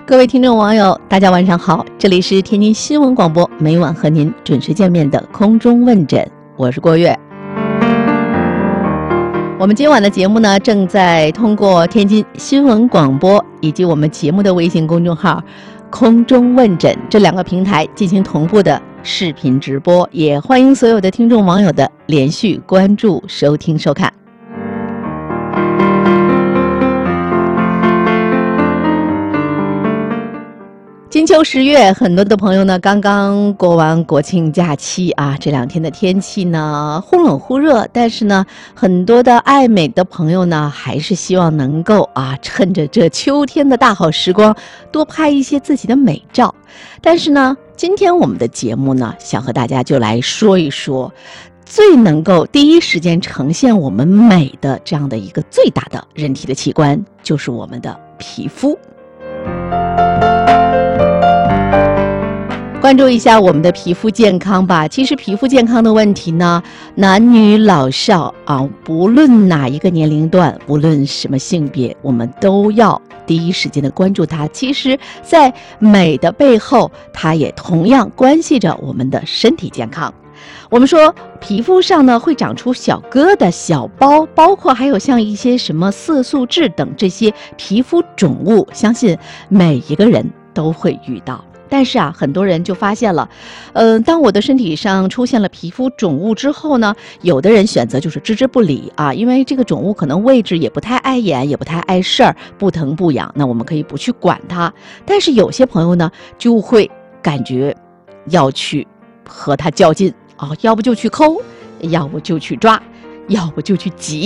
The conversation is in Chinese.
各位听众网友，大家晚上好，这里是天津新闻广播，每晚和您准时见面的空中问诊，我是郭月。我们今晚的节目呢，正在通过天津新闻广播以及我们节目的微信公众号空中问诊这两个平台进行同步的视频直播，也欢迎所有的听众网友的连续关注、收听、收看。金秋10月，很多的朋友呢刚刚过完国庆假期啊，这两天的天气呢忽冷忽热，但是呢很多的爱美的朋友呢还是希望能够趁着这秋天的大好时光多拍一些自己的美照。但是呢今天我们的节目呢想和大家就来说一说最能够第一时间呈现我们美的这样的一个最大的人体的器官，就是我们的皮肤。关注一下我们的皮肤健康吧。其实皮肤健康的问题呢，男女老少不论哪一个年龄段，无论什么性别，我们都要第一时间的关注它。其实在美的背后，它也同样关系着我们的身体健康。我们说皮肤上呢会长出小疙瘩、小包，包括还有像一些什么色素痣等这些皮肤肿物，相信每一个人都会遇到。但是很多人就发现了，当我的身体上出现了皮肤肿物之后呢，有的人选择就是置之不理因为这个肿物可能位置也不太碍眼，也不太碍事儿，不疼不痒，那我们可以不去管它。但是有些朋友呢，就会感觉要去和它较劲要不就去抠，要不就去抓，要不就去挤。